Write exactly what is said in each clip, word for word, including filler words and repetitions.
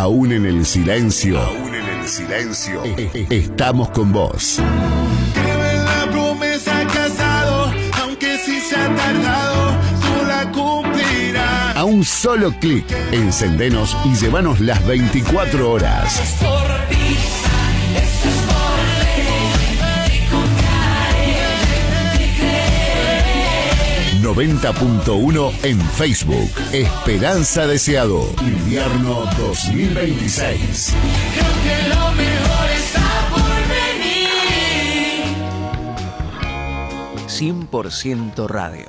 Aún en el silencio, aún en el silencio, estamos con vos. Creo en la promesa casado, aunque sí se ha tardado, tú la cumplirás. A un solo clic, encendenos y llévanos las veinticuatro horas. noventa punto uno en Facebook. Esperanza Deseado. Invierno dos mil veintiséis. Creo que lo mejor está por venir. cien por ciento Radio.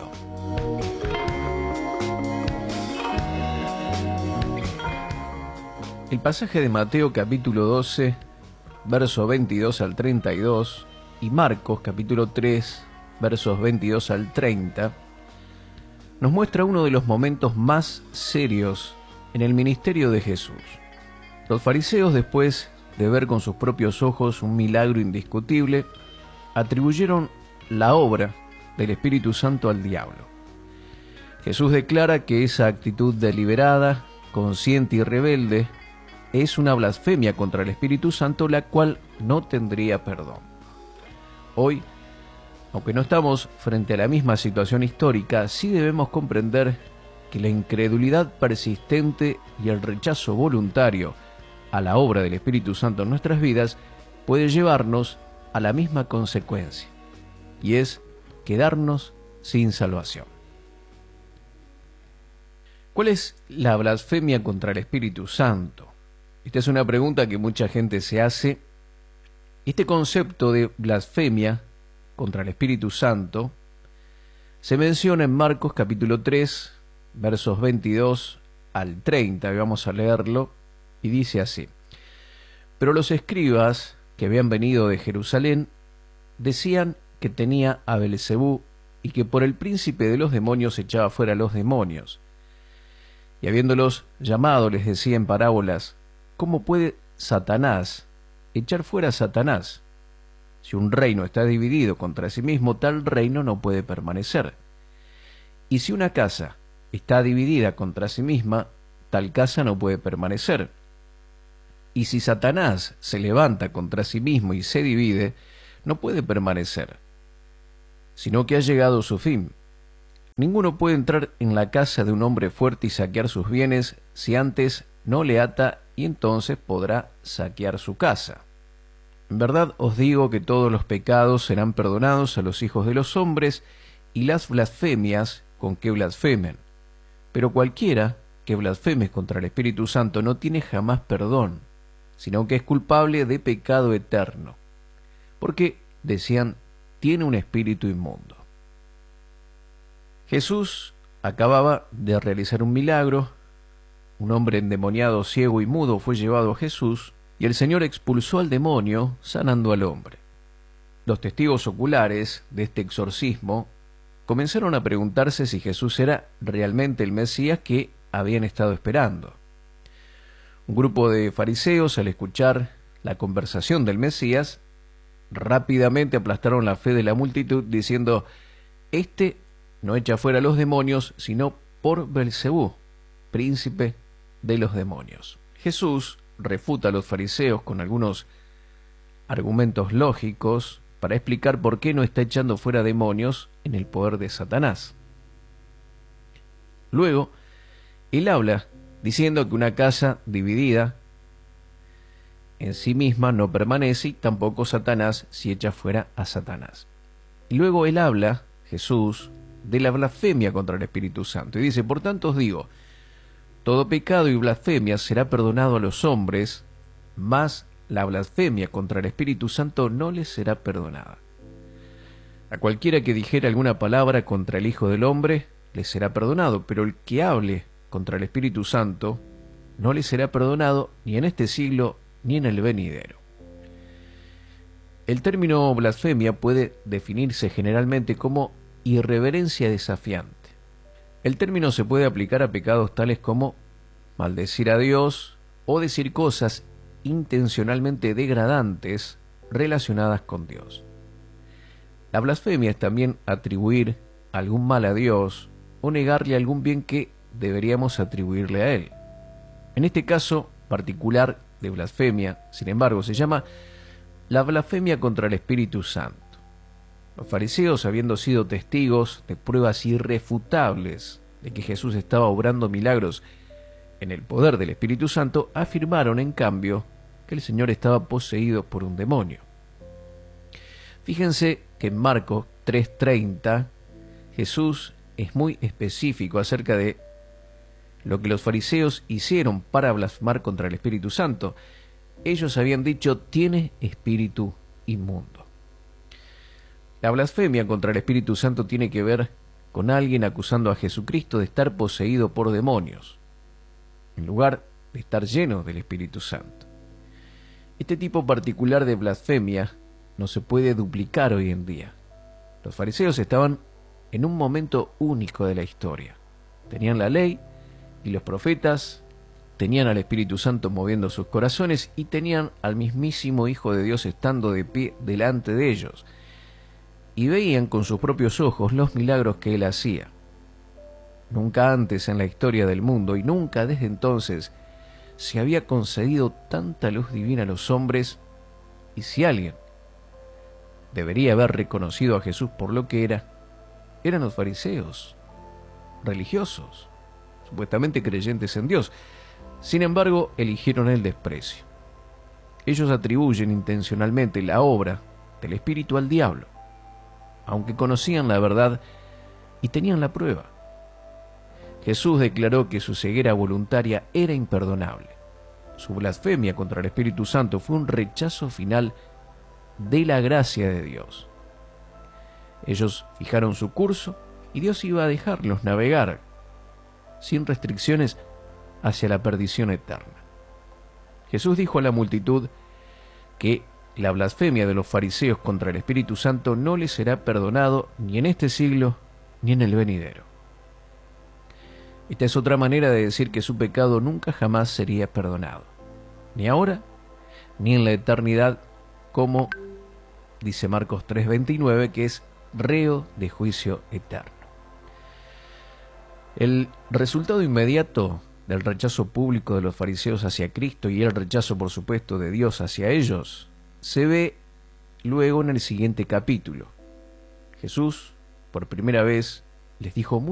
El pasaje de Mateo capítulo doce, versos veintidós al treinta y dos, y Marcos capítulo tres, versos veintidós al treinta, nos muestra uno de los momentos más serios en el ministerio de Jesús. Los fariseos, después de ver con sus propios ojos un milagro indiscutible, atribuyeron la obra del Espíritu Santo al diablo. Jesús declara que esa actitud deliberada, consciente y rebelde es una blasfemia contra el Espíritu Santo, la cual no tendría perdón. Hoy, aunque no estamos frente a la misma situación histórica, sí debemos comprender que la incredulidad persistente y el rechazo voluntario a la obra del Espíritu Santo en nuestras vidas puede llevarnos a la misma consecuencia, y es quedarnos sin salvación. ¿Cuál es la blasfemia contra el Espíritu Santo? Esta es una pregunta que mucha gente se hace. Este concepto de blasfemia contra el Espíritu Santo se menciona en Marcos capítulo tres, versos veintidós al treinta, y vamos a leerlo, y dice así: Pero los escribas que habían venido de Jerusalén decían que tenía a Belzebú y que por el príncipe de los demonios echaba fuera a los demonios. Y habiéndolos llamado les decía en parábolas: ¿Cómo puede Satanás echar fuera a Satanás? Si un reino está dividido contra sí mismo, tal reino no puede permanecer. Y si una casa está dividida contra sí misma, tal casa no puede permanecer. Y si Satanás se levanta contra sí mismo y se divide, no puede permanecer, sino que ha llegado su fin. Ninguno puede entrar en la casa de un hombre fuerte y saquear sus bienes si antes no le ata, y entonces podrá saquear su casa. En verdad os digo que todos los pecados serán perdonados a los hijos de los hombres y las blasfemias con que blasfemen. Pero cualquiera que blasfeme contra el Espíritu Santo no tiene jamás perdón, sino que es culpable de pecado eterno, porque, decían, tiene un espíritu inmundo. Jesús acababa de realizar un milagro. Un hombre endemoniado, ciego y mudo fue llevado a Jesús, y el Señor expulsó al demonio, sanando al hombre. Los testigos oculares de este exorcismo comenzaron a preguntarse si Jesús era realmente el Mesías que habían estado esperando. Un grupo de fariseos, al escuchar la conversación del Mesías, rápidamente aplastaron la fe de la multitud, diciendo: «Este no echa fuera a los demonios, sino por Belzebú, príncipe de los demonios». Jesús refuta a los fariseos con algunos argumentos lógicos para explicar por qué no está echando fuera demonios en el poder de Satanás. Luego, él habla diciendo que una casa dividida en sí misma no permanece, y tampoco Satanás si echa fuera a Satanás. Y luego él habla, Jesús, de la blasfemia contra el Espíritu Santo, y dice: «Por tanto os digo, todo pecado y blasfemia será perdonado a los hombres, mas la blasfemia contra el Espíritu Santo no les será perdonada. A cualquiera que dijera alguna palabra contra el Hijo del Hombre, le será perdonado, pero el que hable contra el Espíritu Santo, no le será perdonado ni en este siglo ni en el venidero». El término blasfemia puede definirse generalmente como irreverencia desafiante. El término se puede aplicar a pecados tales como maldecir a Dios o decir cosas intencionalmente degradantes relacionadas con Dios. La blasfemia es también atribuir algún mal a Dios o negarle algún bien que deberíamos atribuirle a Él. En este caso, particular de blasfemia, sin embargo, se llama la blasfemia contra el Espíritu Santo. Los fariseos, habiendo sido testigos de pruebas irrefutables de que Jesús estaba obrando milagros en el poder del Espíritu Santo, afirmaron, en cambio, que el Señor estaba poseído por un demonio. Fíjense que en Marcos tres treinta, Jesús es muy específico acerca de lo que los fariseos hicieron para blasfemar contra el Espíritu Santo. Ellos habían dicho: tiene espíritu inmundo. La blasfemia contra el Espíritu Santo tiene que ver con alguien acusando a Jesucristo de estar poseído por demonios, en lugar de estar lleno del Espíritu Santo. Este tipo particular de blasfemia no se puede duplicar hoy en día. Los fariseos estaban en un momento único de la historia. Tenían la ley y los profetas, tenían al Espíritu Santo moviendo sus corazones y tenían al mismísimo Hijo de Dios estando de pie delante de ellos. Y veían con sus propios ojos los milagros que él hacía. Nunca antes en la historia del mundo y nunca desde entonces se había concedido tanta luz divina a los hombres, y si alguien debería haber reconocido a Jesús por lo que era, eran los fariseos, religiosos, supuestamente creyentes en Dios. Sin embargo, eligieron el desprecio. Ellos atribuyen intencionalmente la obra del Espíritu al diablo, aunque conocían la verdad y tenían la prueba. Jesús declaró que su ceguera voluntaria era imperdonable. Su blasfemia contra el Espíritu Santo fue un rechazo final de la gracia de Dios. Ellos fijaron su curso y Dios iba a dejarlos navegar sin restricciones hacia la perdición eterna. Jesús dijo a la multitud que la blasfemia de los fariseos contra el Espíritu Santo no les será perdonado ni en este siglo ni en el venidero. Esta es otra manera de decir que su pecado nunca jamás sería perdonado, ni ahora ni en la eternidad, como dice Marcos tres veintinueve, que es reo de juicio eterno. El resultado inmediato del rechazo público de los fariseos hacia Cristo y el rechazo, por supuesto, de Dios hacia ellos, se ve luego en el siguiente capítulo. Jesús, por primera vez, les dijo